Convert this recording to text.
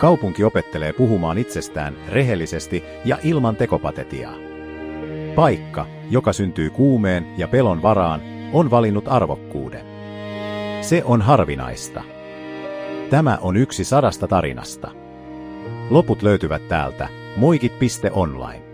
Kaupunki opettelee puhumaan itsestään rehellisesti ja ilman tekopatetiaa. Paikka, joka syntyy kuumeen ja pelon varaan, on valinnut arvokkuuden. Se on harvinaista. Tämä on yksi 100 tarinasta. Loput löytyvät täältä moikit.online.